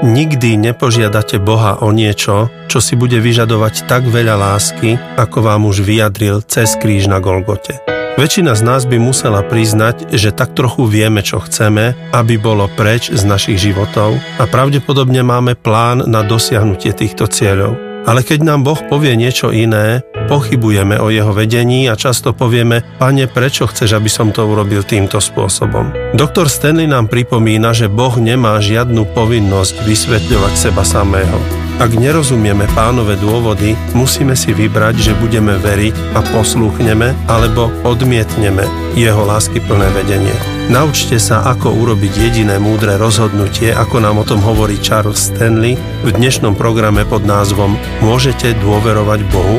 Nikdy nepožiadate Boha o niečo, čo si bude vyžadovať tak veľa lásky, ako vám už vyjadril cez kríž na Golgote. Väčšina z nás by musela priznať, že tak trochu vieme, čo chceme, aby bolo preč z našich životov a pravdepodobne máme plán na dosiahnutie týchto cieľov. Ale keď nám Boh povie niečo iné, pochybujeme o jeho vedení a často povieme: Pane, prečo chceš, aby som to urobil týmto spôsobom? Doktor Stanley nám pripomína, že Boh nemá žiadnu povinnosť vysvetľovať seba samého. Ak nerozumieme Pánove dôvody, musíme si vybrať, že budeme veriť a poslúchneme, alebo odmietneme jeho láskyplné vedenie. Naučte sa, ako urobiť jediné múdre rozhodnutie, ako nám o tom hovorí Charles Stanley v dnešnom programe pod názvom Môžete dôverovať Bohu?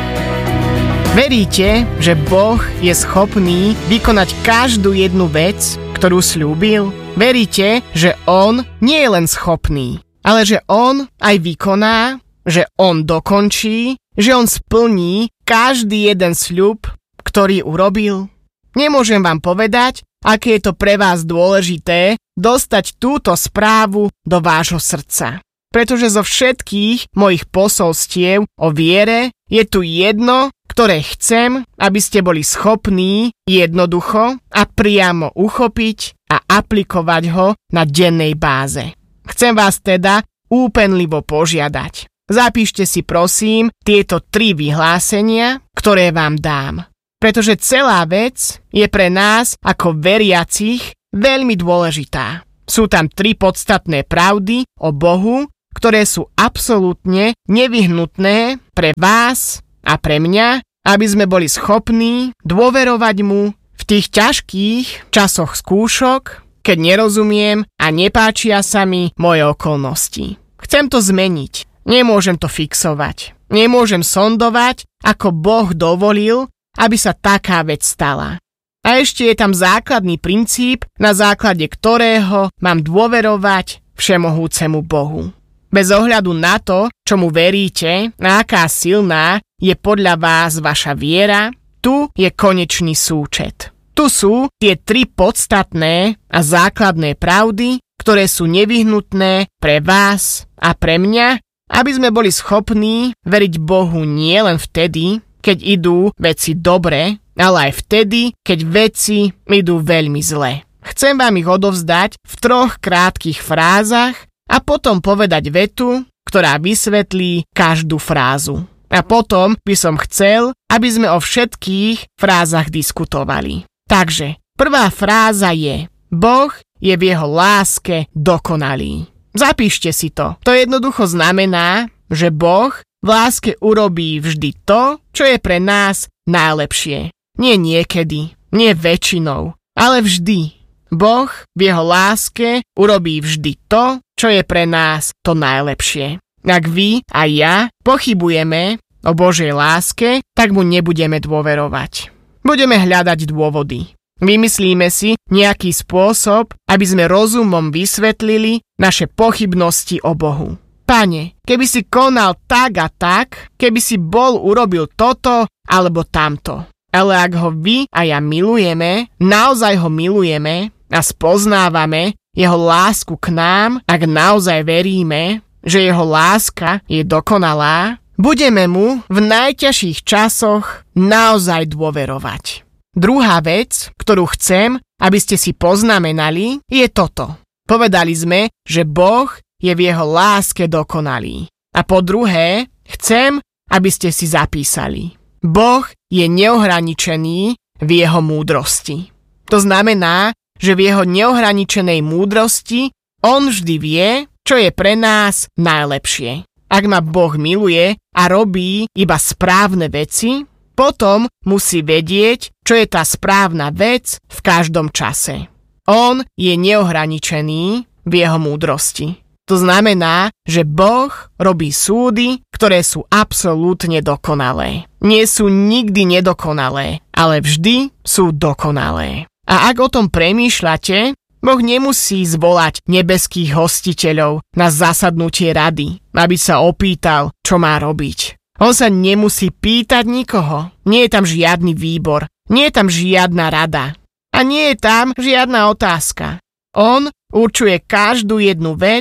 Veríte, že Boh je schopný vykonať každú jednu vec, ktorú sľúbil? Veríte, že On nie je len schopný, ale že On aj vykoná, že On dokončí, že On splní každý jeden sľub, ktorý urobil? Nemôžem vám povedať, aké je to pre vás dôležité dostať túto správu do vášho srdca. Pretože zo všetkých mojich posolstiev o viere je tu jedno, ktoré chcem, aby ste boli schopní jednoducho a priamo uchopiť a aplikovať ho na dennej báze. Chcem vás teda úpenlivo požiadať. Zapíšte si prosím tieto 3 vyhlásenia, ktoré vám dám. Pretože celá vec je pre nás ako veriacich veľmi dôležitá. Sú tam 3 podstatné pravdy o Bohu, ktoré sú absolútne nevyhnutné pre vás a pre mňa, aby sme boli schopní dôverovať mu v tých ťažkých časoch skúšok, keď nerozumiem a nepáčia sa mi moje okolnosti. Chcem to zmeniť. Nemôžem to fixovať. Nemôžem sondovať, ako Boh dovolil, aby sa taká vec stala. A ešte je tam základný princíp, na základe ktorého mám dôverovať všemohúcemu Bohu. Bez ohľadu na to, čomu veríte, na aká silná je podľa vás vaša viera, tu je konečný súčet. Tu sú tie 3 podstatné a základné pravdy, ktoré sú nevyhnutné pre vás a pre mňa, aby sme boli schopní veriť Bohu nielen vtedy, keď idú veci dobre, ale aj vtedy, keď veci idú veľmi zle. Chcem vám ich odovzdať v 3 krátkych frázach a potom povedať vetu, ktorá vysvetlí každú frázu. A potom by som chcel, aby sme o všetkých frázach diskutovali. Takže, prvá fráza je: Boh je v jeho láske dokonalý. Zapíšte si to. To jednoducho znamená, že Boh v láske urobí vždy to, čo je pre nás najlepšie. Nie niekedy, nie väčšinou, ale vždy. Boh v jeho láske urobí vždy to, čo je pre nás to najlepšie. Ak vy a ja pochybujeme o Božej láske, tak mu nebudeme dôverovať. Budeme hľadať dôvody. Vymyslíme si nejaký spôsob, aby sme rozumom vysvetlili naše pochybnosti o Bohu. Pane, keby si konal tak a tak, keby si urobil toto alebo tamto. Ale ak ho vy a ja milujeme, naozaj ho milujeme a spoznávame jeho lásku k nám, ak naozaj veríme, že jeho láska je dokonalá, budeme mu v najťažších časoch naozaj dôverovať. Druhá vec, ktorú chcem, aby ste si poznamenali, je toto. Povedali sme, že Boh je v jeho láske dokonalý. A po druhé, chcem, aby ste si zapísali. Boh je neohraničený v jeho múdrosti. To znamená, že v jeho neohraničenej múdrosti on vždy vie, čo je pre nás najlepšie. Ak ma Boh miluje a robí iba správne veci, potom musí vedieť, čo je tá správna vec v každom čase. On je neohraničený v jeho múdrosti. To znamená, že Boh robí súdy, ktoré sú absolútne dokonalé. Nie sú nikdy nedokonalé, ale vždy sú dokonalé. A ak o tom premýšľate, Boh nemusí zvolať nebeských hostiteľov na zasadnutie rady, aby sa opýtal, čo má robiť. On sa nemusí pýtať nikoho. Nie je tam žiadny výbor, nie je tam žiadna rada a nie je tam žiadna otázka. On určuje každú jednu vec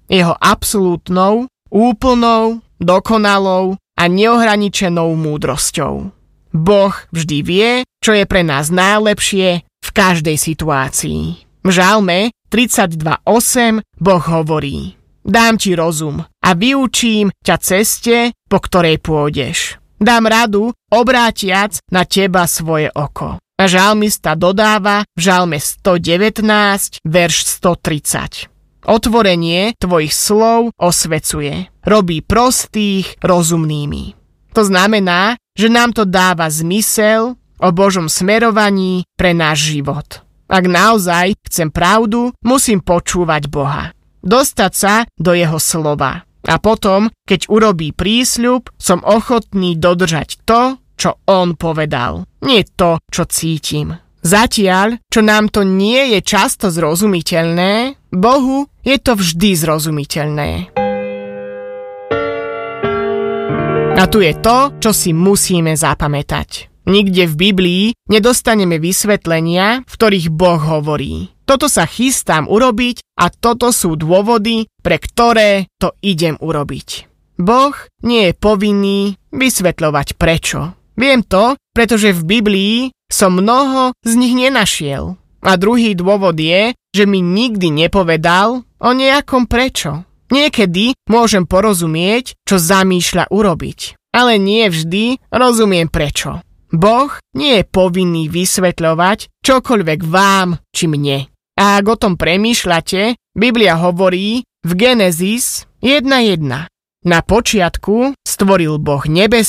jeho absolútnou, úplnou, dokonalou a neohraničenou múdrosťou. Boh vždy vie, čo je pre nás najlepšie v každej situácii. V Žalme 32:8 Boh hovorí: Dám ti rozum a vyučím ťa ceste, po ktorej pôjdeš. Dám radu, obrátiac na teba svoje oko. A žalmista dodáva v Žalme 119, verš 130. Otvorenie tvojich slov osvecuje. Robí prostých rozumnými. To znamená, že nám to dáva zmysel o Božom smerovaní pre náš život. Ak naozaj chcem pravdu, musím počúvať Boha. Dostať sa do jeho slova. A potom, keď urobí prísľub, som ochotný dodržať to, čo on povedal. Nie to, čo cítim. Zatiaľ, čo nám to nie je často zrozumiteľné, Bohu je to vždy zrozumiteľné. A tu je to, čo si musíme zapamätať. Nikde v Biblii nedostaneme vysvetlenia, v ktorých Boh hovorí: toto sa chystám urobiť a toto sú dôvody, pre ktoré to idem urobiť. Boh nie je povinný vysvetľovať prečo. Viem to, pretože v Biblii som mnoho z nich nenašiel. A druhý dôvod je, že mi nikdy nepovedal o nejakom prečo. Niekedy môžem porozumieť, čo zamýšľa urobiť, ale nie vždy rozumiem prečo. Boh nie je povinný vysvetľovať čokoľvek vám či mne. A ak o tom premýšľate, Biblia hovorí v Genesis 1:1. Na počiatku stvoril Boh nebes